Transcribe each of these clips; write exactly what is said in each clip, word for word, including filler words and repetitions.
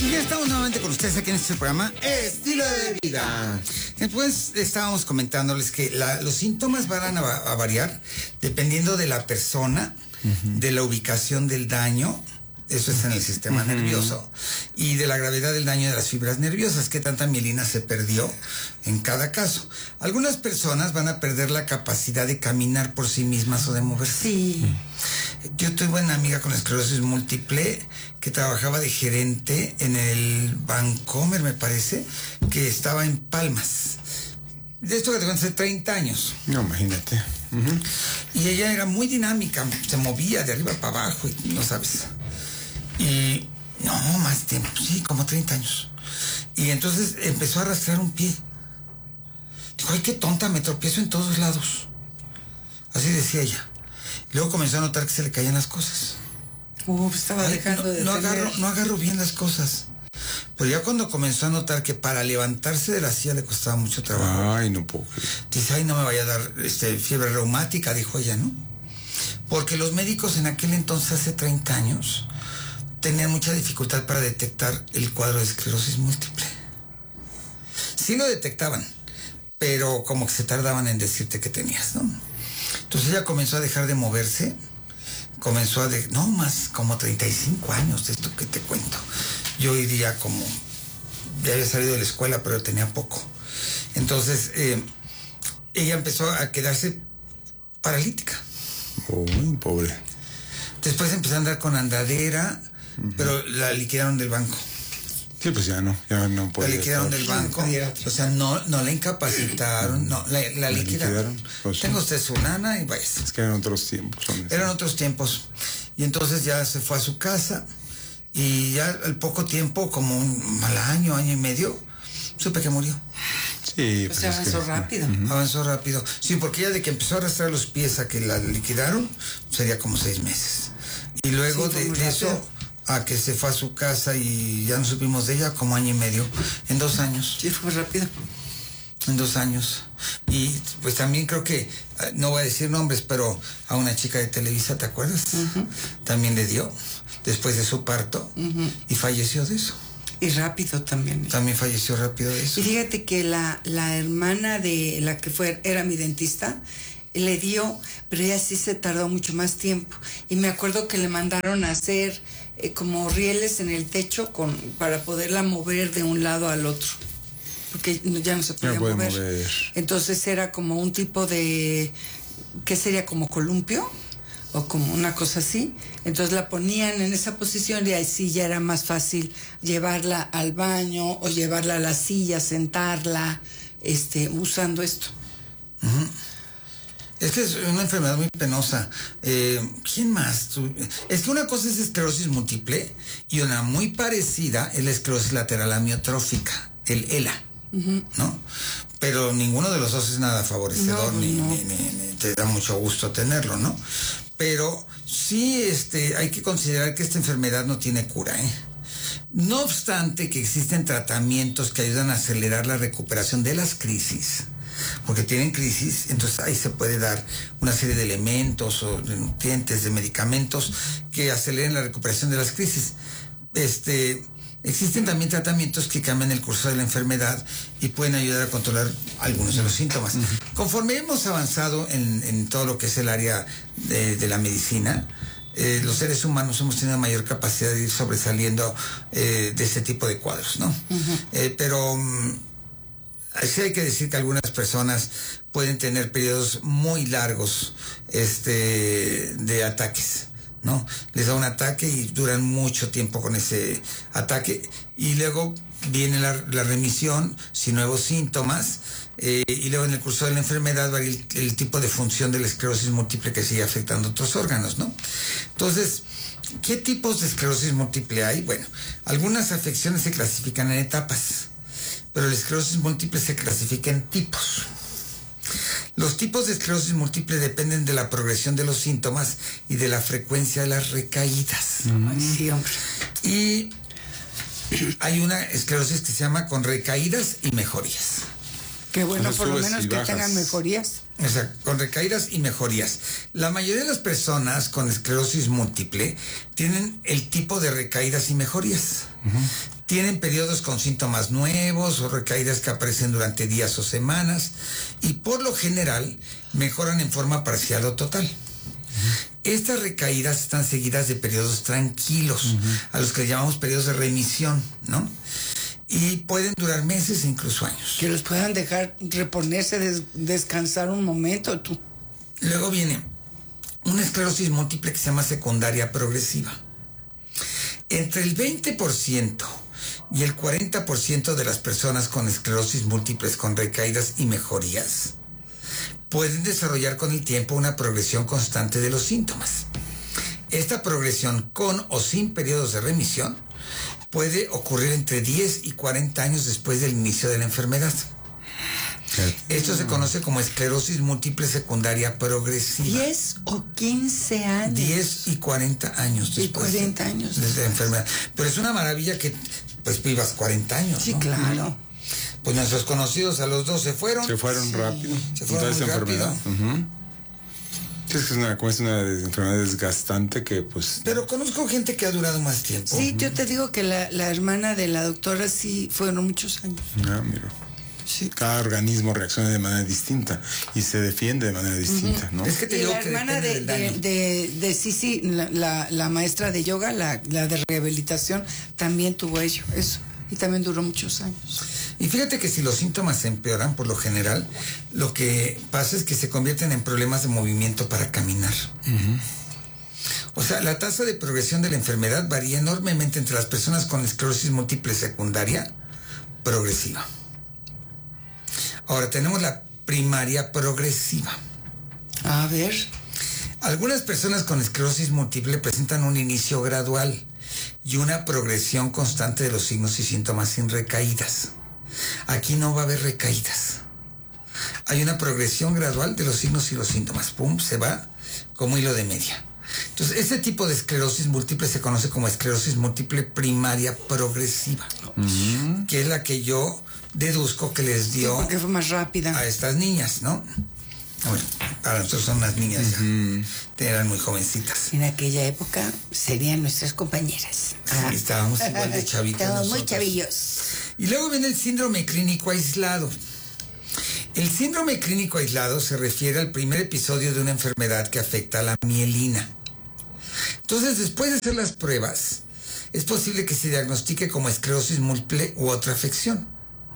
Y ya estamos nuevamente con ustedes aquí en este programa Estilo de Vida. Después estábamos comentándoles que la, los síntomas van a, a variar dependiendo de la persona, uh-huh. de la ubicación del daño, eso es en el sistema uh-huh. nervioso, y de la gravedad del daño de las fibras nerviosas, que tanta mielina se perdió en cada caso. Algunas personas van a perder la capacidad de caminar por sí mismas o de moverse. Sí. Yo tuve una amiga con esclerosis múltiple que trabajaba de gerente en el Bancomer, me parece, que estaba en Palmas. De esto que te cuento hace treinta años. No, imagínate. Uh-huh. Y ella era muy dinámica, se movía de arriba para abajo y no sabes. Y no, más tiempo, sí, como treinta años. Y entonces empezó a arrastrar un pie. Dijo, ay, qué tonta, me tropiezo en todos lados. Así decía ella. Luego comenzó a notar que se le caían las cosas. Uh, estaba ay, dejando no, de no tener... agarro, no agarro bien las cosas. Pero ya cuando comenzó a notar que para levantarse de la silla le costaba mucho trabajo. Ay, no puedo creer. Dice, ay, no me vaya a dar este, fiebre reumática, dijo ella, ¿no? Porque los médicos en aquel entonces, hace treinta años, tenían mucha dificultad para detectar el cuadro de esclerosis múltiple. Sí lo detectaban, pero como que se tardaban en decirte que tenías, ¿no? Entonces ella comenzó a dejar de moverse, comenzó a, de, no más, como treinta y cinco años de esto que te cuento. Yo hoy día como, ya había salido de la escuela, pero tenía poco. Entonces, eh, ella empezó a quedarse paralítica. Uy, pobre. Después empezó a andar con andadera, uh-huh. pero la liquidaron del banco. Sí, pues ya no, ya no puede. La liquidaron estar. del banco, o sea, no, no la incapacitaron, no, la, la, la liquidaron. liquidaron pues, Tenga usted su lana y vaya. Es que eran otros tiempos. Eran otros tiempos. Y entonces ya se fue a su casa y ya al poco tiempo, como un mal año, año y medio, supe que murió. Sí, pues, pues avanzó que, rápido. Uh-huh. Avanzó rápido. Sí, porque ya de que empezó a arrastrar los pies a que la liquidaron, sería como seis meses. Y luego sí, de, de eso a que se fue a su casa y ya no supimos de ella, como año y medio, en dos años. Sí, fue rápido. En dos años. Y pues también creo que, no voy a decir nombres, pero a una chica de Televisa, ¿te acuerdas? Uh-huh. También le dio, después de su parto, uh-huh. y falleció de eso. Y rápido también. También falleció rápido de eso. Y fíjate que la, la hermana de la que fue, era mi dentista, le dio, pero ella sí se tardó mucho más tiempo. Y me acuerdo que le mandaron a hacer eh, como rieles en el techo con, para poderla mover de un lado al otro. Porque ya no se podía mover. mover. Entonces era como un tipo de, ¿qué sería? Como columpio o como una cosa así. Entonces la ponían en esa posición y ahí sí ya era más fácil llevarla al baño o llevarla a la silla, sentarla, este, usando esto. Uh-huh. Es que es una enfermedad muy penosa. Eh, ¿Quién más? Es que una cosa es esclerosis múltiple y una muy parecida es la esclerosis lateral amiotrófica, el E L A. Uh-huh. ¿No? Pero ninguno de los dos es nada favorecedor, no, ni, no. Ni, ni, ni te da mucho gusto tenerlo, ¿no? Pero sí este, hay que considerar que esta enfermedad no tiene cura, ¿eh? No obstante que existen tratamientos que ayudan a acelerar la recuperación de las crisis, porque tienen crisis, entonces ahí se puede dar una serie de elementos o de nutrientes, de medicamentos que aceleren la recuperación de las crisis. Este... Existen también tratamientos que cambian el curso de la enfermedad y pueden ayudar a controlar algunos de los síntomas. Uh-huh. Conforme hemos avanzado en, en todo lo que es el área de, de la medicina, eh, los seres humanos hemos tenido mayor capacidad de ir sobresaliendo eh, de este tipo de cuadros, ¿no? Uh-huh. Eh, pero um, sí hay que decir que algunas personas pueden tener periodos muy largos este, de ataques, ¿no? Les da un ataque y duran mucho tiempo con ese ataque y luego viene la, la remisión sin nuevos síntomas eh, y luego en el curso de la enfermedad va el, el tipo de función de la esclerosis múltiple que sigue afectando otros órganos, ¿no? Entonces, ¿qué tipos de esclerosis múltiple hay? Bueno, algunas afecciones se clasifican en etapas, pero la esclerosis múltiple se clasifica en tipos. Los tipos de esclerosis múltiple dependen de la progresión de los síntomas y de la frecuencia de las recaídas. Mm. Sí, hombre. Y hay una esclerosis que se llama con recaídas y mejorías. Qué bueno, por lo menos que tengan mejorías. O sea, con recaídas y mejorías. La mayoría de las personas con esclerosis múltiple tienen el tipo de recaídas y mejorías. Uh-huh. Tienen periodos con síntomas nuevos o recaídas que aparecen durante días o semanas y por lo general mejoran en forma parcial o total. Estas recaídas están seguidas de periodos tranquilos, uh-huh. a los que llamamos periodos de remisión, ¿no? Y pueden durar meses e incluso años. Que los puedan dejar reponerse, des- descansar un momento, tú. Luego viene una esclerosis múltiple que se llama secundaria progresiva. Entre el veinte por ciento y el cuarenta por ciento de las personas con esclerosis múltiples con recaídas y mejorías pueden desarrollar con el tiempo una progresión constante de los síntomas. Esta progresión con o sin periodos de remisión puede ocurrir entre diez y cuarenta años después del inicio de la enfermedad. Esto se conoce como esclerosis múltiple secundaria progresiva. diez o quince años. diez y cuarenta años después. Y cuarenta años. Desde la enfermedad. Pero es una maravilla que pues vivas cuarenta años, Sí, ¿no? claro. Pues nuestros conocidos a los dos se fueron. Se fueron Sí. rápido. Se fueron Toda muy esa enfermedad. Uh-huh. Sí, es que es una, como es una enfermedad desgastante que pues... Pero conozco gente que ha durado más tiempo. Sí, yo te digo que la, la hermana de la doctora sí fueron muchos años. Ah, mira. Sí. Cada organismo reacciona de manera distinta y se defiende de manera distinta, ¿no? Es que te Y digo la que hermana depende de, del de, daño. de, de Sisi, la, la, la maestra de yoga, la, la de rehabilitación, también tuvo ello, eso. Y también duró muchos años. Y fíjate que si los síntomas se empeoran, por lo general, lo que pasa es que se convierten en problemas de movimiento para caminar. Uh-huh. O sea, la tasa de progresión de la enfermedad varía enormemente entre las personas con esclerosis múltiple secundaria progresiva. Ahora tenemos la primaria progresiva. A ver. Algunas personas con esclerosis múltiple presentan un inicio gradual y una progresión constante de los signos y síntomas sin recaídas. Aquí no va a haber recaídas. Hay una progresión gradual de los signos y los síntomas. Pum, se va como hilo de media. Entonces, este tipo de esclerosis múltiple se conoce como esclerosis múltiple primaria progresiva, uh-huh. que es la que yo deduzco que les dio Sí, porque fue más rápida a estas niñas, ¿no? Bueno, para nosotros son unas niñas uh-huh. ya, eran muy jovencitas. en aquella época serían nuestras compañeras. Ah. Sí, estábamos igual de chavitos. Estábamos nosotros. muy chavillos. Y luego viene el síndrome clínico aislado. El síndrome clínico aislado se refiere al primer episodio de una enfermedad que afecta a la mielina. Entonces, después de hacer las pruebas, es posible que se diagnostique como esclerosis múltiple u otra afección.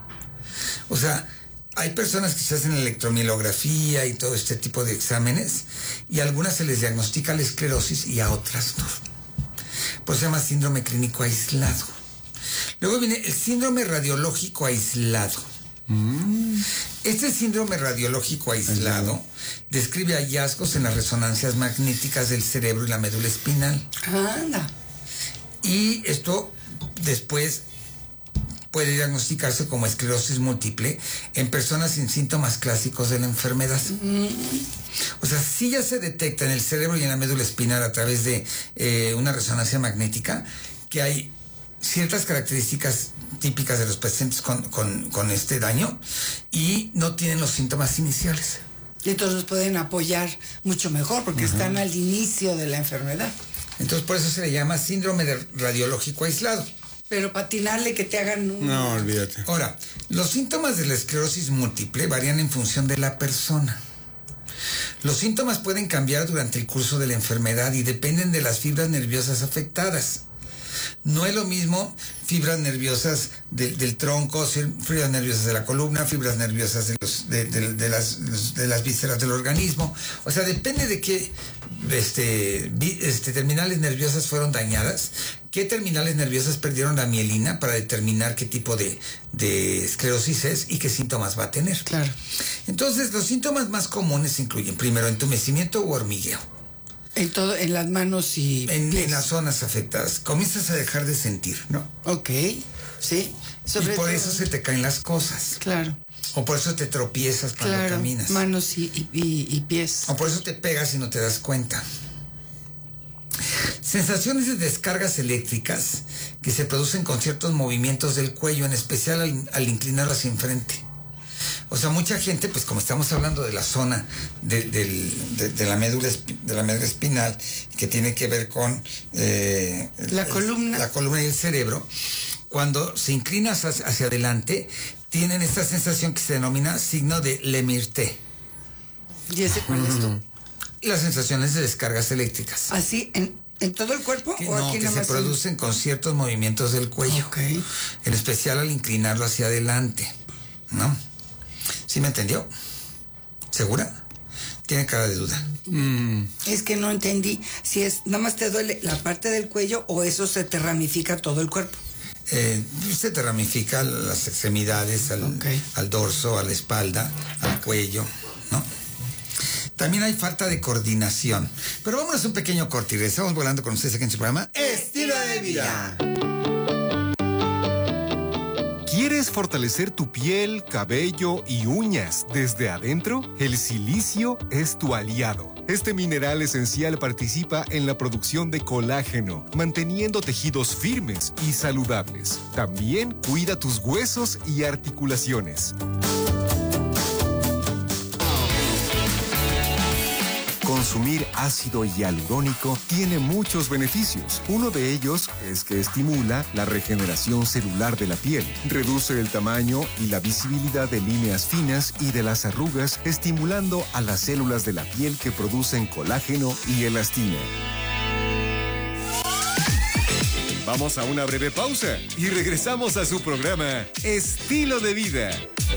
O sea, hay personas que se hacen electromielografía y todo este tipo de exámenes, y a algunas se les diagnostica la esclerosis y a otras no. Pues se llama síndrome clínico aislado. Luego viene el síndrome radiológico aislado. Mm. Este síndrome radiológico aislado uh-huh. describe hallazgos en las resonancias magnéticas del cerebro y la médula espinal. Anda. Y esto después puede diagnosticarse como esclerosis múltiple en personas sin síntomas clásicos de la enfermedad. Uh-huh. O sea, si ya se detecta en el cerebro y en la médula espinal a través de eh, una resonancia magnética que hay ciertas características típicas de los pacientes con, con, con este daño y no tienen los síntomas iniciales. Y entonces los pueden apoyar mucho mejor porque uh-huh. están al inicio de la enfermedad. Entonces por eso se le llama síndrome de radiológico aislado. Pero patinarle que te hagan un... No, olvídate. Ahora, los síntomas de la esclerosis múltiple varían en función de la persona. Los síntomas pueden cambiar durante el curso de la enfermedad y dependen de las fibras nerviosas afectadas. No es lo mismo fibras nerviosas de, del tronco, fibras nerviosas de la columna, fibras nerviosas de, los, de, de, de, las, de las vísceras del organismo. O sea, depende de qué este, este, terminales nerviosas fueron dañadas, qué terminales nerviosas perdieron la mielina para determinar qué tipo de, de esclerosis es y qué síntomas va a tener. Claro. Entonces, los síntomas más comunes incluyen, primero, entumecimiento u hormigueo. En todo, en las manos y en, en las zonas afectadas. Comienzas a dejar de sentir, ¿no? Ok, sí. Sobre y por todo, eso se te caen las cosas. Claro. O por eso te tropiezas cuando claro, caminas. Manos y, y, y pies. O por eso te pegas y no te das cuenta. Sensaciones de descargas eléctricas que se producen con ciertos movimientos del cuello, en especial al, al inclinarlo hacia enfrente. O sea, mucha gente, pues como estamos hablando de la zona de, de, de, de, la, médula, de la médula espinal, que tiene que ver con... Eh, la el, columna. La columna y el cerebro, cuando se inclina hacia, hacia adelante, tienen esta sensación que se denomina signo de Lemirté. ¿Y ese cuál es tú? Las sensaciones de descargas eléctricas. ¿Así en, en todo el cuerpo? Que, ¿O no, aquí que se nomás en- producen con ciertos movimientos del cuello. Ok. En especial al inclinarlo hacia adelante, ¿no? ¿Sí me entendió? ¿Segura? Tiene cara de duda. Mm, Es que no entendí si es nada más te duele la parte del cuello o eso se te ramifica todo el cuerpo. Eh, se te ramifica las extremidades, al, Ok. al dorso, a la espalda, al cuello, ¿no? También hay falta de coordinación. Pero vámonos a un pequeño corte y regresamos volando con ustedes aquí en su programa Estilo de Vida. ¿Quieres fortalecer tu piel, cabello y uñas desde adentro? El silicio es tu aliado. Este mineral esencial participa en la producción de colágeno, manteniendo tejidos firmes y saludables. También cuida tus huesos y articulaciones. Consumir ácido hialurónico tiene muchos beneficios. Uno de ellos es que estimula la regeneración celular de la piel, reduce el tamaño y la visibilidad de líneas finas y de las arrugas, estimulando a las células de la piel que producen colágeno y elastina. Vamos a una breve pausa y regresamos a su programa Estilo de Vida.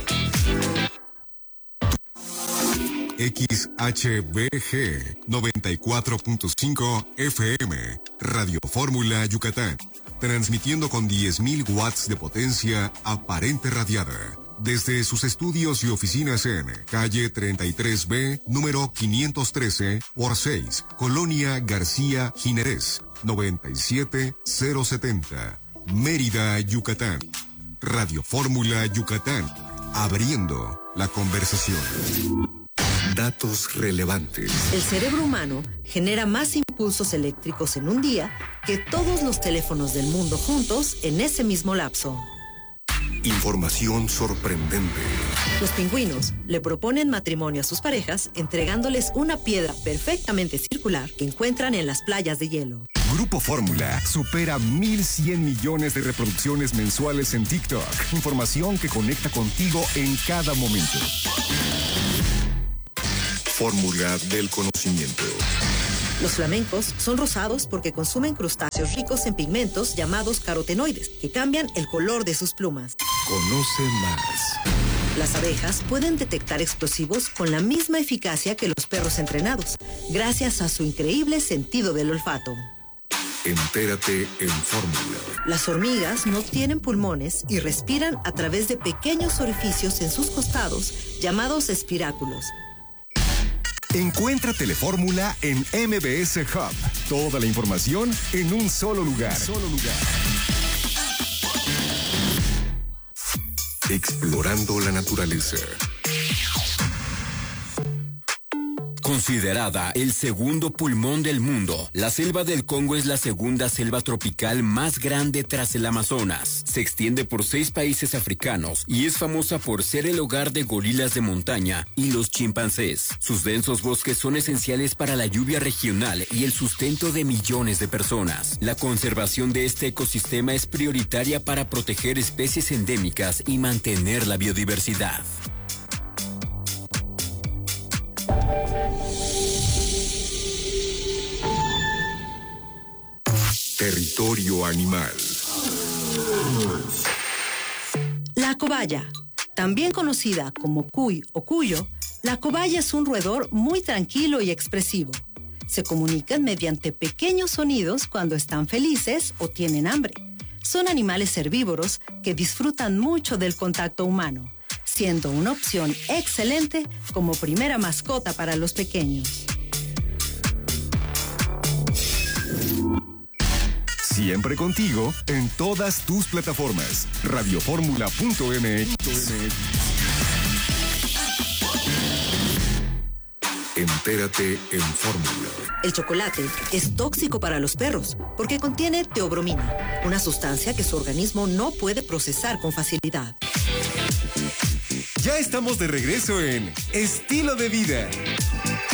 X H B G noventa y cuatro punto cinco F M, Radio Fórmula Yucatán, transmitiendo con diez mil watts de potencia aparente radiada, desde sus estudios y oficinas en calle treinta y tres B, número quinientos trece por seis, Colonia García Jiménez, noventa y siete mil setenta, Mérida, Yucatán. Radio Fórmula Yucatán, abriendo la conversación. Datos relevantes. El cerebro humano genera más impulsos eléctricos en un día que todos los teléfonos del mundo juntos en ese mismo lapso. Información sorprendente. Los pingüinos le proponen matrimonio a sus parejas entregándoles una piedra perfectamente circular que encuentran en las playas de hielo. Grupo Fórmula supera mil cien millones de reproducciones mensuales en TikTok. Información que conecta contigo en cada momento. Fórmula del conocimiento. Los flamencos son rosados porque consumen crustáceos ricos en pigmentos llamados carotenoides, que cambian el color de sus plumas. Conoce más. Las abejas pueden detectar explosivos con la misma eficacia que los perros entrenados, gracias a su increíble sentido del olfato. Entérate en Fórmula. Las hormigas no tienen pulmones y respiran a través de pequeños orificios en sus costados, llamados espiráculos. Encuentra Telefórmula en M B S Hub. Toda la información en un solo lugar. Solo lugar. Explorando la naturaleza. Considerada el segundo pulmón del mundo, la selva del Congo es la segunda selva tropical más grande tras el Amazonas. Se extiende por seis países africanos y es famosa por ser el hogar de gorilas de montaña y los chimpancés. Sus densos bosques son esenciales para la lluvia regional y el sustento de millones de personas. La conservación de este ecosistema es prioritaria para proteger especies endémicas y mantener la biodiversidad. Territorio animal. La cobaya, también conocida como cuy o cuyo, la cobaya es un roedor muy tranquilo y expresivo. Se comunican mediante pequeños sonidos cuando están felices o tienen hambre. Son animales herbívoros que disfrutan mucho del contacto humano, siendo una opción excelente como primera mascota para los pequeños. Siempre contigo en todas tus plataformas. radioformula punto m x. Entérate en Fórmula. El chocolate es tóxico para los perros porque contiene teobromina, una sustancia que su organismo no puede procesar con facilidad. Ya estamos de regreso en Estilo de Vida.